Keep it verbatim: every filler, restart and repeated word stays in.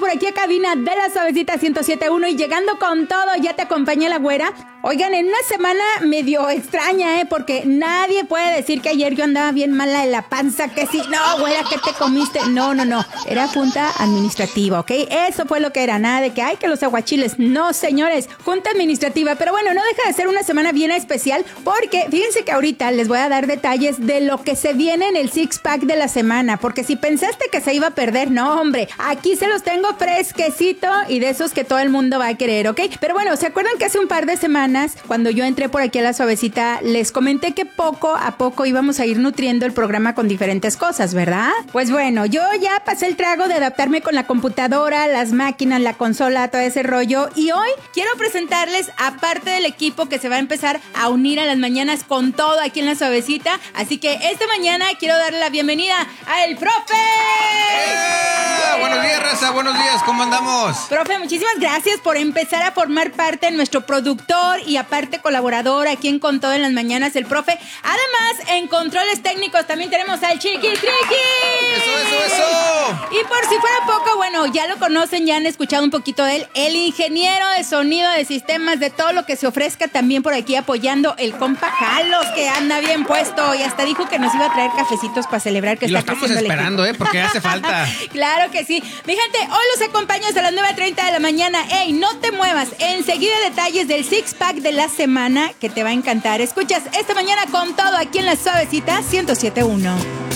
por aquí a cabina de la Suavecita ciento siete punto uno y llegando con todo, ya te acompañé la güera. Oigan, en una semana medio extraña, ¿eh? Porque nadie puede decir que ayer yo andaba bien mala de la panza, que sí, no, güera, ¿qué te comiste? No, no, no, era junta administrativa, ¿ok? Eso fue lo que era, nada de que, ay, que los aguachiles. No, señores, junta administrativa. Pero bueno, no deja de ser una semana bien especial porque fíjense que ahorita les voy a dar detalles de lo que se viene en el six pack de la semana, porque si pensaste que se iba a perder, no, hombre, aquí se los tengo fresquecito y de esos que todo el mundo va a querer, ¿ok? Pero bueno, ¿se acuerdan que hace un par de semanas, cuando yo entré por aquí a la Suavecita, les comenté que poco a poco íbamos a ir nutriendo el programa con diferentes cosas, ¿verdad? Pues bueno, yo ya pasé el trago de adaptarme con la computadora, las máquinas, la consola, todo ese rollo, y hoy quiero presentarles a parte del equipo que se va a empezar a unir a las mañanas con todo aquí en la Suavecita. Así que esta mañana quiero darle la bienvenida a el profe. ¡Eh! Buenos días, raza, buenos días, ¿cómo andamos? Profe, muchísimas gracias por empezar a formar parte de nuestro productor y aparte colaborador aquí en Con Todo en las Mañanas, el profe. Además, en controles técnicos también tenemos al Chiqui Triqui. ¡Eso, eso, eso! Y por si fuera poco, bueno, ya lo conocen, ya han escuchado un poquito de él, el ingeniero de sonido, de sistemas, de todo lo que se ofrezca también por aquí apoyando el compa Jalos, que anda bien puesto y hasta dijo que nos iba a traer cafecitos para celebrar que y está lo estamos creciendo el esperando, equipo. ¿eh? Porque hace falta. Claro que sí. Mi gente, hoy los acompaño hasta las nueve treinta de la mañana. Ey, no te muevas. Enseguida detalles del six pack de la semana que te va a encantar. Escuchas esta mañana con todo aquí en la Suavecita ciento siete punto uno.